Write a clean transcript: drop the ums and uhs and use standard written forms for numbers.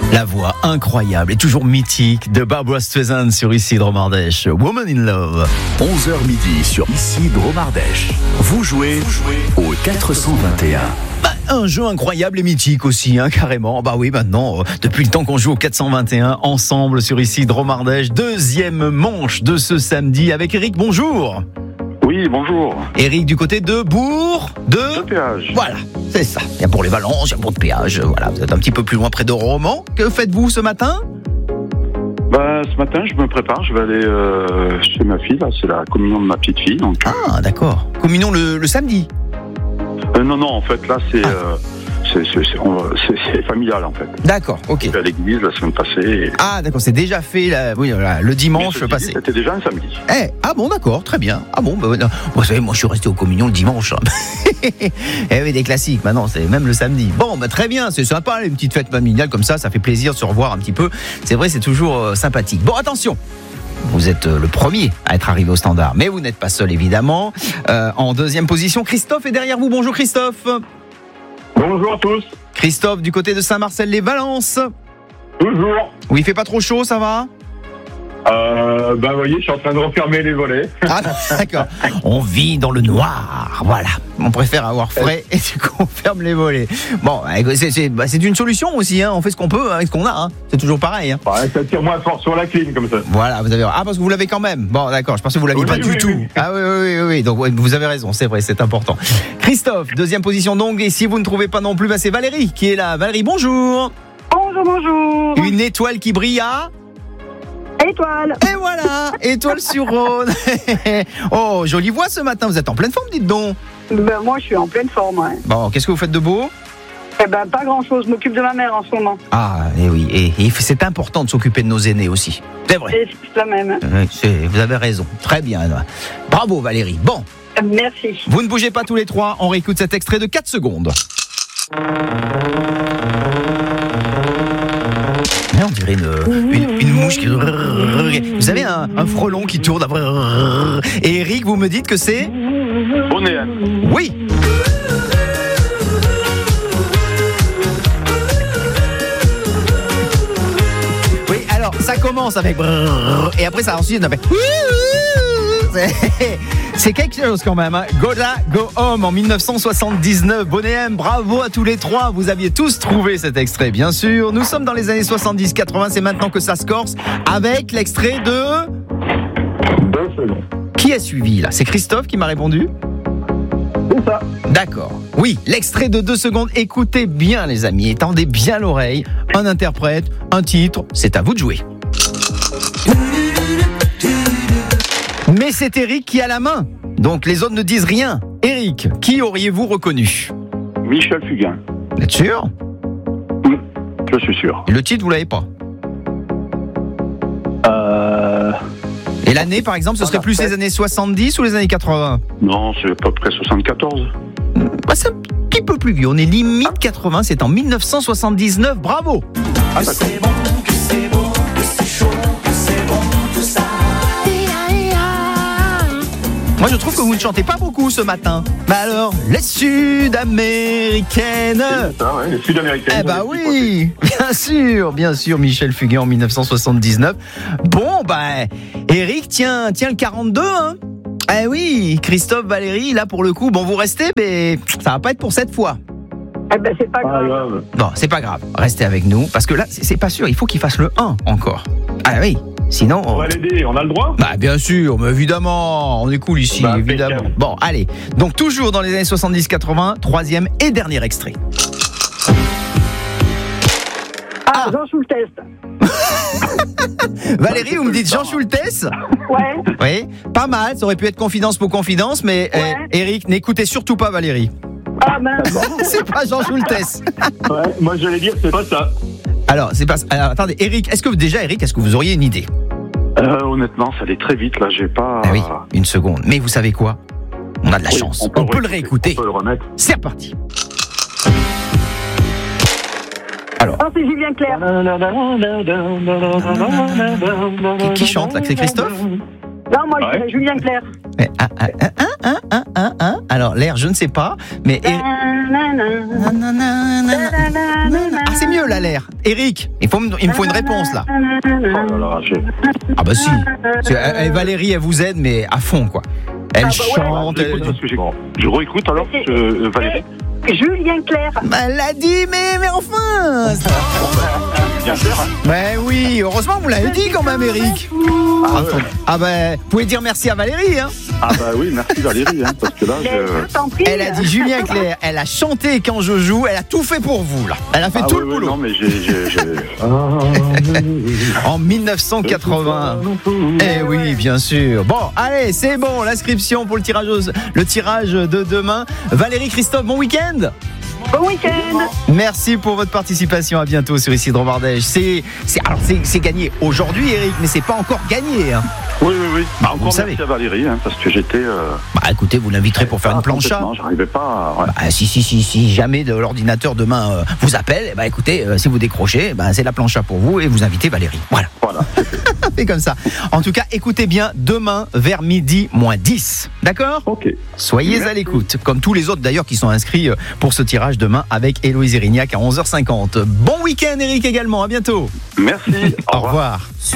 La voix incroyable et toujours mythique de Barbra Streisand sur Ici Dromardèche, Woman in Love. 11h midi sur Ici Dromardèche. Vous jouez au 421. Un jeu incroyable et mythique aussi, carrément. Bah oui, maintenant, depuis le temps qu'on joue au 421 ensemble sur Ici Dromardèche, deuxième manche de ce samedi avec Eric. Bonjour. Oui, bonjour. Eric du côté de Bourg de Péage. Voilà, c'est ça. Il y a pour les Valences, il y a pour de Péage. Voilà, vous êtes un petit peu plus loin près de Romans. Que faites-vous ce matin ? Ce matin, je me prépare. Je vais aller chez ma fille. Là, c'est la communion de ma petite fille. Donc. Ah, d'accord. Communion le samedi ? Non, en fait, là, c'est familial, en fait. D'accord, ok. J'étais à l'église la semaine passée. Ah, d'accord, c'est déjà fait le dimanche passé. C'était déjà un samedi. Ah bon, d'accord, très bien. Ah bon, non. Vous savez, moi, je suis resté aux communions le dimanche. Oui, des classiques, maintenant, c'est même le samedi. Bon, très bien, c'est sympa, une petite fête familiale comme ça fait plaisir de se revoir un petit peu. C'est vrai, c'est toujours sympathique. Bon, attention. Vous êtes le premier à être arrivé au standard, mais vous n'êtes pas seul évidemment. En deuxième position, Christophe est derrière vous. Bonjour Christophe. Bonjour à tous. Christophe du côté de Saint-Marcel-les-Valences. Toujours. Oui, il fait pas trop chaud, ça va ? Vous voyez, je suis en train de refermer les volets. Ah, d'accord. On vit dans le noir, voilà. On préfère avoir frais et du coup on ferme les volets. Bon, c'est une solution aussi, on fait ce qu'on peut avec ce qu'on a, C'est toujours pareil. Ouais, ça tire moins fort sur la clim comme ça. Voilà, vous avez. Ah, parce que vous l'avez quand même. Bon, d'accord, je pensais que vous l'aviez pas du tout. Ah oui. Donc vous avez raison, c'est vrai, c'est important. Christophe, deuxième position donc, et si vous ne trouvez pas non plus, c'est Valérie qui est là. Valérie, bonjour. Bonjour. Une étoile qui brille à... Étoile. Et voilà, étoile sur Rhône. Oh, jolie voix ce matin, vous êtes en pleine forme, dites donc. Moi, je suis en pleine forme, ouais. Bon, qu'est-ce que vous faites de beau ? Pas grand-chose, je m'occupe de ma mère en ce moment. Ah, et oui, et c'est important de s'occuper de nos aînés aussi. C'est vrai. C'est la même. Vous avez raison, très bien. Bravo Valérie. Bon. Merci. Vous ne bougez pas tous les trois, on réécoute cet extrait de 4 secondes. On dirait une mouche qui... Vous avez un frelon qui tourne. Et Eric, vous me dites que c'est... Bonéenne. Oui. Oui, alors, ça commence avec... Et après, ça ensuite... C'est quelque chose quand même. Gotta Go Home en 1979. Bonnet M, bravo à tous les trois. Vous aviez tous trouvé cet extrait, bien sûr. Nous sommes dans les années 70-80. C'est maintenant que ça se corse avec l'extrait de... 2 secondes. Qui a suivi là ? C'est Christophe qui m'a répondu ? C'est ça. D'accord. Oui, l'extrait de 2 secondes. Écoutez bien les amis, étendez bien l'oreille. Un interprète, un titre, c'est à vous de jouer. Mais c'est Eric qui a la main. Donc les autres ne disent rien. Eric, qui auriez-vous reconnu ? Michel Fugain. Vous êtes sûr ? Oui, je suis sûr. Et le titre, vous l'avez pas ? Et l'année, par exemple, ce serait plus les années 70 ou les années 80 ? Non, c'est à peu près 74. C'est un petit peu plus vieux. On est limite 80, c'est en 1979. Bravo ! Ah, d'accord. Moi, je trouve que vous ne chantez pas beaucoup ce matin. Mais alors, les Sud-Américaines. C'est ça, les Sud-Américaines. Oui, bien sûr, Michel Fugain en 1979. Bon, Eric tient le 42, oui, Christophe, Valérie, là pour le coup, vous restez, mais ça va pas être pour cette fois. C'est pas grave. Non, c'est pas grave, restez avec nous, parce que là, c'est pas sûr, il faut qu'il fasse le 1 encore. Ah oui. Sinon, on va l'aider, on a le droit ? Bien sûr, mais évidemment, on est cool ici, évidemment. Impeccable. Bon, allez, donc toujours dans les années 70-80, troisième et dernier extrait. Jean Schultes. Valérie, vous me dites Jean Schultes ? Ouais. Oui, pas mal, ça aurait pu être confidence pour confidence, mais Eric, n'écoutez surtout pas Valérie. Ah mince. C'est pas Jean Schultes. Ouais, moi j'allais dire c'est pas ça. Alors, c'est pas. Alors, attendez, Eric, est-ce que vous auriez une idée ? Honnêtement, ça allait très vite, là, j'ai pas... Ah oui, une seconde. Mais vous savez quoi ? On a de la chance. On peut le réécouter. On peut le remettre. C'est reparti. Alors. C'est Julien Clerc. Qui chante là ? C'est Christophe ? Non, moi, je Ouais. dirais Julien Clerc. Alors, l'air, je ne sais pas, mais... Ah, c'est mieux, là, l'air. Eric, il me faut une réponse, là. Oh là là, Ah bah si. Valérie, elle vous aide, mais à fond, quoi. Elle Ah bah ouais, chante. J'écoute parce que je réécoute alors, Valérie. Julien Clerc. Bah, elle l'a dit, mais enfin. Bien sûr, hein. Ben oui, heureusement vous l'avez dit quand même, Eric. Ah ben, vous pouvez dire merci à Valérie, hein. Ah bah oui, merci Valérie, hein, parce que là, Je t'en prie. Elle a dit Julien Clerc, elle a chanté Quand je joue, elle a tout fait pour vous, là. Elle a fait tout le boulot. Non, mais En 1980. Eh oui, bien sûr. Bon, allez, c'est bon, l'inscription pour le tirage de demain. Valérie, Christophe, bon week-end. Bon week-end. Merci pour votre participation. À bientôt sur Ici de Romardèche. C'est gagné aujourd'hui, Eric, mais c'est pas encore gagné, hein. Oui. Bah, vous encore savez. merci à Valérie, hein, parce que j'étais... Bah écoutez, vous l'inviterez pour faire une plancha. J'arrivais pas à... Ouais. Bah, si jamais de l'ordinateur demain vous appelle, bah écoutez, si vous décrochez, bah, c'est la plancha pour vous et vous invitez Valérie. Voilà. C'est comme ça. En tout cas, écoutez bien demain vers midi moins 10. D'accord ? Ok. Soyez Merci. à l'écoute, comme tous les autres d'ailleurs qui sont inscrits pour ce tirage demain avec Héloïse Erignac à 11h50. Bon week-end Eric également, à bientôt. Merci. Au revoir.